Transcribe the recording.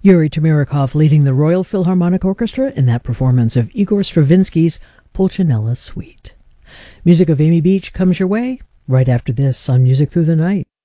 Yuri Tamirikov leading the Royal Philharmonic Orchestra in that performance of Igor Stravinsky's Pulcinella Suite. Music of Amy Beach comes your way right after this on Music Through the Night.